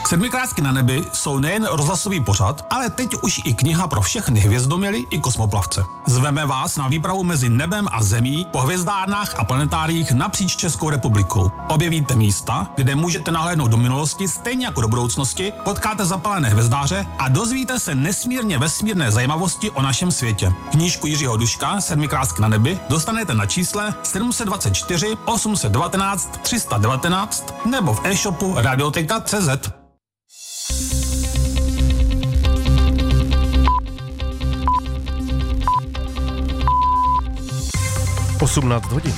Sedmikrásky na nebi jsou nejen rozhlasový pořad, ale teď už i kniha pro všechny hvězdoměly i kosmoplavce. Zveme vás na výpravu mezi nebem a zemí po hvězdárnách a planetáriích napříč Českou republikou. Objevíte místa, kde můžete nahlédnout do minulosti stejně jako do budoucnosti, potkáte zapalené hvězdáře a dozvíte se nesmírně vesmírné zajímavosti o našem světě. Knížku Jiřího Duška Sedmikrásky na nebi dostanete na čísle 724 819 319 nebo v e-shopu Radioteka.cz. 18 hodin.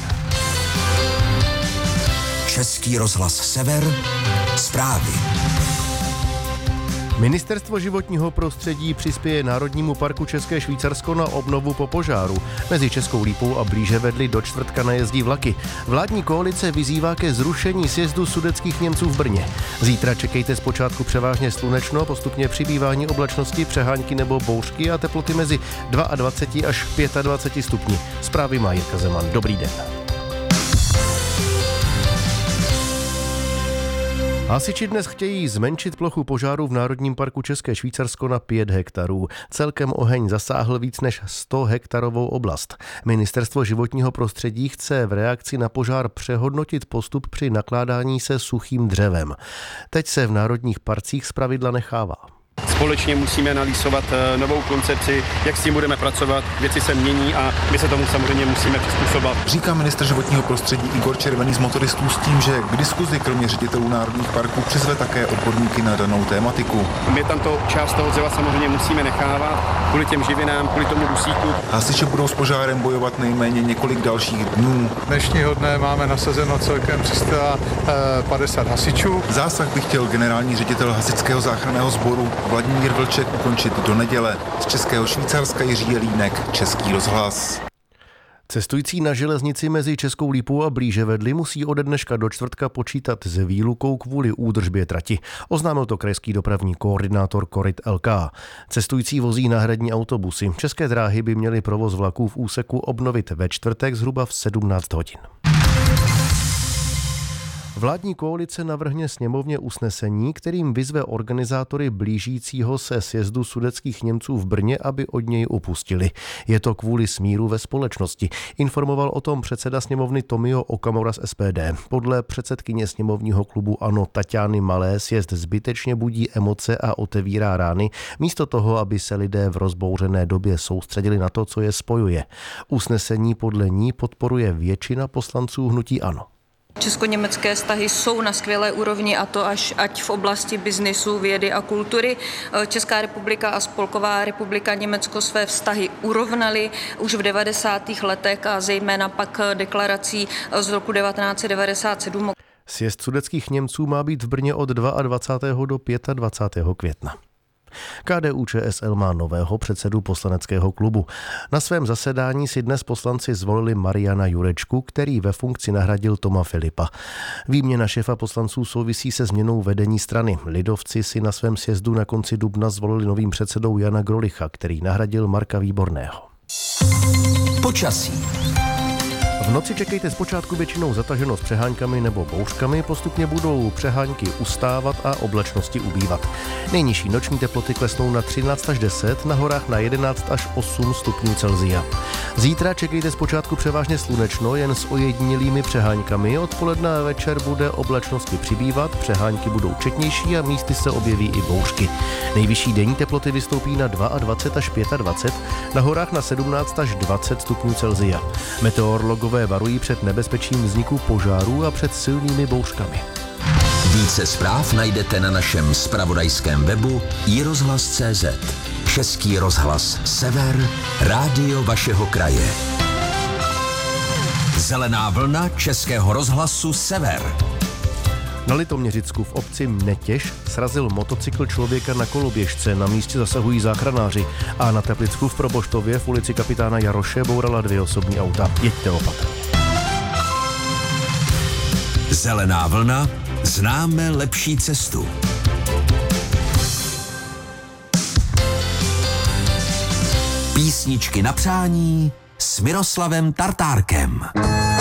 Český rozhlas Sever, zprávy. Ministerstvo životního prostředí přispěje Národnímu parku České Švýcarsko na obnovu po požáru. Mezi Českou Lípou a Blíževedli do čtvrtka najezdí vlaky. Vládní koalice vyzývá ke zrušení sjezdu sudetských Němců v Brně. Zítra čekejte zpočátku převážně slunečno, postupně přibývání oblačnosti, přehánky nebo bouřky a teploty mezi 22 až 25 stupni. Zprávy má Jirka Zeman. Dobrý den. Hasiči dnes chtějí zmenšit plochu požáru v Národním parku České Švýcarsko na 5 hektarů. Celkem oheň zasáhl víc než 100 hektarovou oblast. Ministerstvo životního prostředí chce v reakci na požár přehodnotit postup při nakládání se suchým dřevem. Teď se v národních parcích zpravidla nechává. Společně musíme analyzovat novou koncepci, jak s tím budeme pracovat, věci se mění a my se tomu samozřejmě musíme přizpůsobovat. Říká ministr životního prostředí Igor Červený z Motoristů s tím, že k diskuzi kromě ředitelů národních parků přizve také odborníky na danou tématiku. My tam to část toho dřeva samozřejmě musíme nechávat kvůli těm živinám, kvůli tomu dusíku. Hasiči budou s požárem bojovat nejméně několik dalších dnů. Dnešního dne máme nasazeno celkem 350 hasičů. Zásah by chtěl generální ředitel hasičského záchranného sboru Vladimír Vlček ukončit do neděle. Z Českého Švýcarska Jiří Jelínek, Český rozhlas. Cestující na železnici mezi Českou Lípou a Blíževedli musí ode dneška do čtvrtka počítat s výlukou kvůli údržbě trati. Oznámil to krajský dopravní koordinátor Koryt LK. Cestující vozí náhradní autobusy. České dráhy by měly provoz vlaků v úseku obnovit ve čtvrtek zhruba v 17 hodin. Vládní koalice navrhne sněmovně usnesení, kterým vyzve organizátory blížícího se sjezdu sudetských Němců v Brně, aby od něj upustili. Je to kvůli smíru ve společnosti. Informoval o tom předseda sněmovny Tomio Okamura z SPD. Podle předsedkyně sněmovního klubu ANO Taťány Malé sjezd zbytečně budí emoce a otevírá rány, místo toho, aby se lidé v rozbouřené době soustředili na to, co je spojuje. Usnesení podle ní podporuje většina poslanců hnutí ANO. Česko-německé vztahy jsou na skvělé úrovni a to ať v oblasti biznisu, vědy a kultury. Česká republika a Spolková republika Německo své vztahy urovnaly už v 90. letech a zejména pak deklarací z roku 1997. Sjezd sudetských Němců má být v Brně od 22. do 25. května. KDU-ČSL má nového předsedu poslaneckého klubu. Na svém zasedání si dnes poslanci zvolili Mariana Jurečku, který ve funkci nahradil Toma Filipa. Výměna šéfa poslanců souvisí se změnou vedení strany. Lidovci si na svém sjezdu na konci dubna zvolili novým předsedou Jana Grolicha, který nahradil Marka Výborného. Počasí. V noci čekejte zpočátku většinou zataženo s přeháňkami nebo bouřkami, postupně budou přeháňky ustávat a oblačnosti ubývat. Nejnižší noční teploty klesnou na 13 až 10, na horách na 11 až 8 stupňů Celsia. Zítra čekejte zpočátku převážně slunečno, jen s ojedinělými přeháňkami. Odpoledne a večer bude oblačnosti přibývat, přeháňky budou četnější a místy se objeví i bouřky. Nejvyšší denní teploty vystoupí na 22 až 25, na horách na 17 až 20 stupňů Celsia. Meteorologové varují před nebezpečím vzniku požárů a před silnými bouřkami. Více zpráv najdete na našem zpravodajském webu iRozhlas.cz. Český rozhlas Sever, rádio vašeho kraje. Zelená vlna Českého rozhlasu Sever. Na Litoměřicku v obci Netěž srazil motocykl člověka na koloběžce, na místě zasahují záchranáři a na Teplicku v Proboštově v ulici kapitána Jaroše bourala 2 osobní auta. Jeďte opatrně. Zelená vlna, známe lepší cestu. Písničky na přání s Miroslavem Tartárkem.